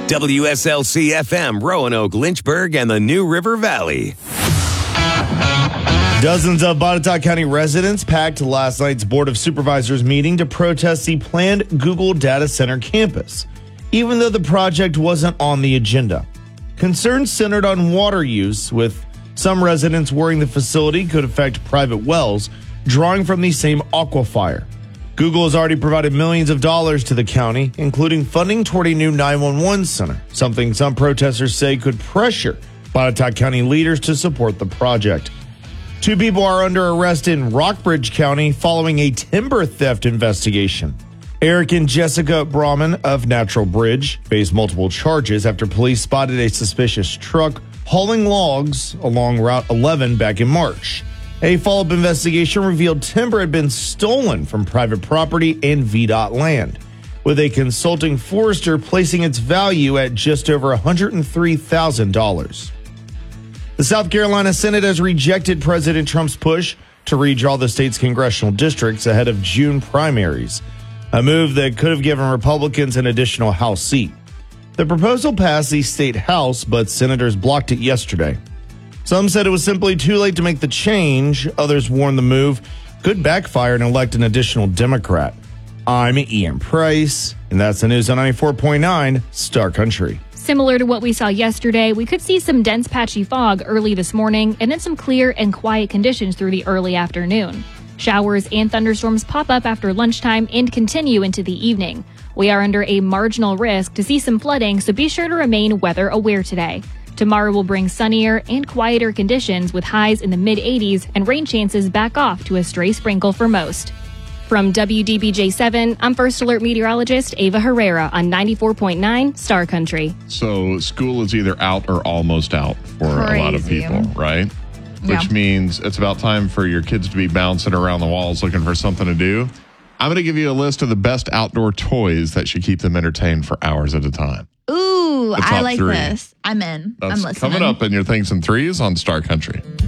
WSLC FM, Roanoke, Lynchburg, and the New River Valley. Dozens of Botetourt County residents packed last night's Board of Supervisors meeting to protest the planned Google data center campus, even though the project wasn't on the agenda. Concerns centered on water use, with some residents worrying the facility could affect private wells drawing from the same aquifer. Google has already provided millions of dollars to the county, including funding toward a new 911 center, something some protesters say could pressure Botetourt County leaders to support the project. 2 people are under arrest in Rockbridge County following a timber theft investigation. Eric and Jessica Brahman of Natural Bridge face multiple charges after police spotted a suspicious truck hauling logs along Route 11 back in March. A follow-up investigation revealed timber had been stolen from private property and VDOT land, with a consulting forester placing its value at just over $103,000. The South Carolina Senate has rejected President Trump's push to redraw the state's congressional districts ahead of June primaries, a move that could have given Republicans an additional House seat. The proposal passed the state House, but senators blocked it yesterday. Some said it was simply too late to make the change. Others warned the move could backfire and elect an additional Democrat. I'm Ian Price, and that's the news on 94.9 Star Country. Similar to what we saw yesterday, we could see some dense patchy fog early this morning and then some clear and quiet conditions through the early afternoon. Showers and thunderstorms pop up after lunchtime and continue into the evening. We are under a marginal risk to see some flooding, so be sure to remain weather aware today. Tomorrow will bring sunnier and quieter conditions with highs in the mid-80s and rain chances back off to a stray sprinkle for most. From WDBJ7, I'm First Alert meteorologist Ava Herrera on 94.9 Star Country. So school is either out or almost out for a lot of people, right? Yeah. Which means it's about time for your kids to be bouncing around the walls looking for something to do. I'm going to give you a list of the best outdoor toys that should keep them entertained for hours at a time. Ooh, I like 3. this. I'm in. That's I'm listening. coming up in your Things and Threes on Star Country.